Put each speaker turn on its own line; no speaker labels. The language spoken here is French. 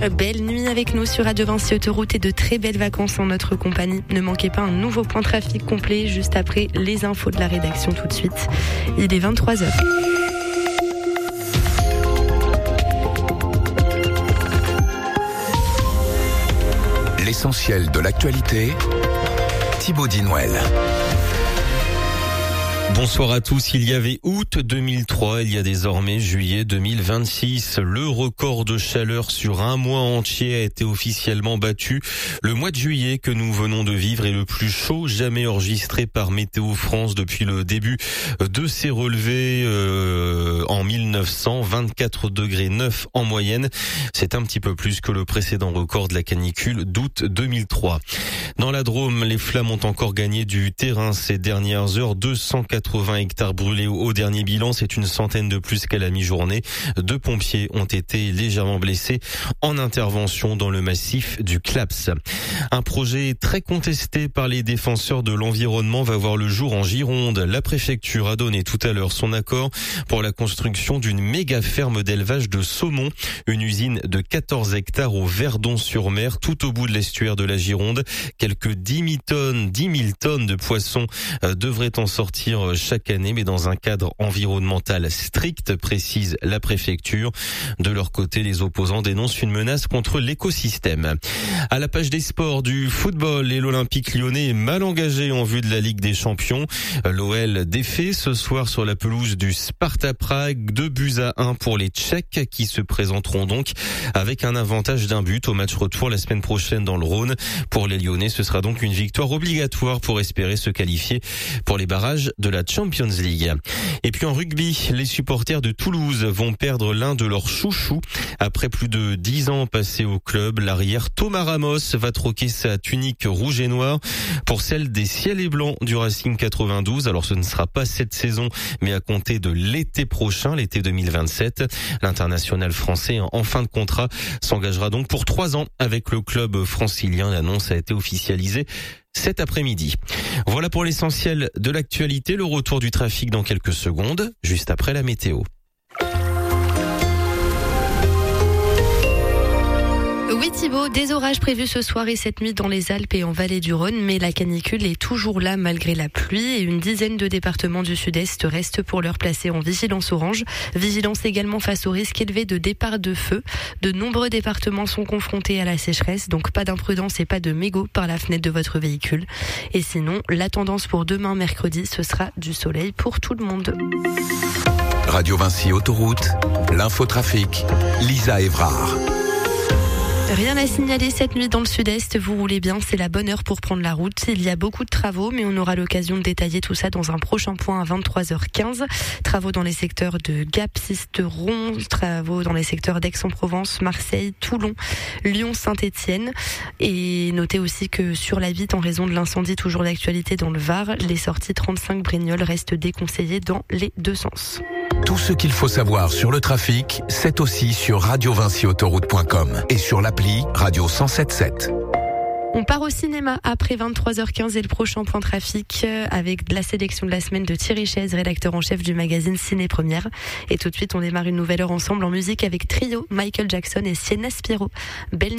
Belle nuit avec nous sur Radio Vinci Autoroute et de très belles vacances en notre compagnie. Ne manquez pas un nouveau point trafic complet juste après les infos de la rédaction tout de suite. Il est 23h.
L'essentiel de l'actualité, Thibaut Dinouel.
Bonsoir à tous. Il y avait août 2003, il y a désormais juillet 2026. Le record de chaleur sur un mois entier a été officiellement battu. Le mois de juillet que nous venons de vivre est le plus chaud jamais enregistré par Météo France depuis le début de ses relevés en 1900, 24 degrés 9 en moyenne. C'est un petit peu plus que le précédent record de la canicule d'août 2003. Dans la Drôme, les flammes ont encore gagné du terrain ces dernières heures. 280 hectares brûlés au dernier bilan, c'est une centaine de plus qu'à la mi-journée. 2 pompiers ont été légèrement blessés en intervention dans le massif du Claps. Un projet très contesté par les défenseurs de l'environnement va voir le jour en Gironde. La préfecture a donné tout à l'heure son accord pour la construction d'une méga ferme d'élevage de saumon, une usine de 14 hectares au Verdon-sur-Mer, tout au bout de l'estuaire de la Gironde. Quelques 10 000 tonnes de poissons devraient en sortir chaque année, mais dans un cadre environnemental strict, précise la préfecture. De leur côté, les opposants dénoncent une menace contre l'écosystème. À la page des sports du football, et l'Olympique lyonnais est mal engagé en vue de la Ligue des Champions. L'OL défait ce soir sur la pelouse du Sparta Prague, 2-1 pour les Tchèques qui se présenteront donc avec un avantage d'un but au match retour la semaine prochaine dans le Rhône. Pour les Lyonnais, ce sera donc une victoire obligatoire pour espérer se qualifier pour les barrages de la Champions League. Et puis en rugby, les supporters de Toulouse vont perdre l'un de leurs chouchous. Après plus de 10 ans passés au club, l'arrière Thomas Ramos va troquer sa tunique rouge et noire pour celle des ciels et blancs du Racing 92. Alors ce ne sera pas cette saison, mais à compter de l'été prochain, l'été 2027. L'international français en fin de contrat s'engagera donc pour 3 ans avec le club francilien. L'annonce a été officialisée cet après-midi. Voilà pour l'essentiel de l'actualité. Le retour du trafic dans quelques secondes, juste après la météo.
Oui Thibaut, des orages prévus ce soir et cette nuit dans les Alpes et en vallée du Rhône, mais la canicule est toujours là malgré la pluie et une dizaine de départements du sud-est restent pour l'heure placés en vigilance orange. Vigilance également face au risque élevé de départ de feu. De nombreux départements sont confrontés à la sécheresse, donc pas d'imprudence et pas de mégots par la fenêtre de votre véhicule. Et sinon, la tendance pour demain mercredi, ce sera du soleil pour tout le monde.
Radio Vinci Autoroute, l'infotrafic, Lisa Évrard.
Rien à signaler cette nuit dans le sud-est, vous roulez bien, c'est la bonne heure pour prendre la route. Il y a beaucoup de travaux, mais on aura l'occasion de détailler tout ça dans un prochain point à 23h15. Travaux dans les secteurs de Gap, Sisteron, travaux dans les secteurs d'Aix-en-Provence, Marseille, Toulon, Lyon, Saint-Étienne. Et notez aussi que sur la Vitte, en raison de l'incendie toujours d'actualité dans le Var, les sorties 35 Brignoles restent déconseillées dans les deux sens.
Tout ce qu'il faut savoir sur le trafic, c'est aussi sur radiovinciautoroute.com et sur l'appli Radio 107.7.
On part au cinéma après 23h15 et le prochain point trafic avec la sélection de la semaine de Thierry Chaise, rédacteur en chef du magazine Ciné Première. Et tout de suite, on démarre une nouvelle heure ensemble en musique avec Trio, Michael Jackson et Sienna Spiro. Belle